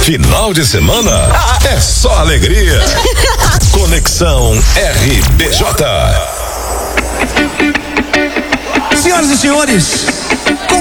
Final de semana é só alegria. Conexão RBJ. Senhoras e senhores,